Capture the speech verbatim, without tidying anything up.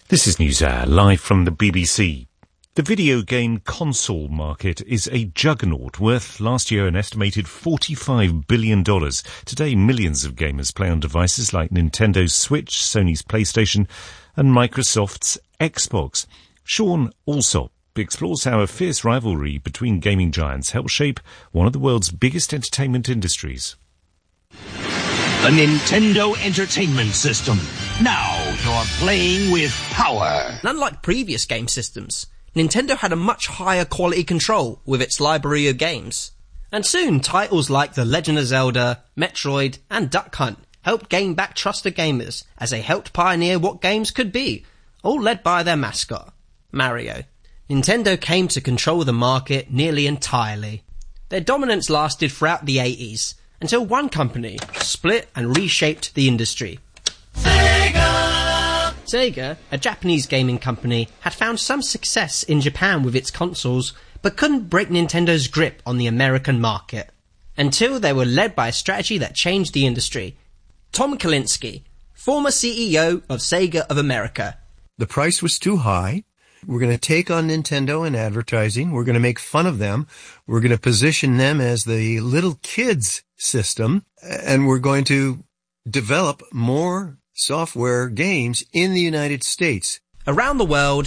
This is NewsHour, live from the B B C. The video game console market is a juggernaut, worth last year an estimated forty-five billion dollars. Today, millions of gamers play on devices like Nintendo's Switch, Sony's PlayStation, and Microsoft's Xbox. Sean Alsop explores how a fierce rivalry between gaming giants helps shape one of the world's biggest entertainment industries. The Nintendo Entertainment System. Now you're playing with power. Unlike previous game systems, Nintendo had a much higher quality control with its library of games. And soon, titles like The Legend of Zelda, Metroid, and Duck Hunt helped gain back trust of gamers as they helped pioneer what games could be, all led by their mascot, Mario. Nintendo came to control the market nearly entirely. Their dominance lasted throughout the eighties, until one company split and reshaped the industry. Sega! Sega, a Japanese gaming company, had found some success in Japan with its consoles, but couldn't break Nintendo's grip on the American market. Until they were led by a strategy that changed the industry. Tom Kalinske, former C E O of Sega of America. The price was too high. We're going to take on Nintendo in advertising. We're going to make fun of them. We're going to position them as the little kids system. And we're going to develop more software games in the United States. Around the world,